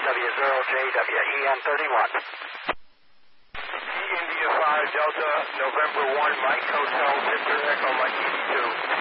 W0JWEN31. India 5 Delta, November 1, Mike Hotel, Victor Echo, Mike 82.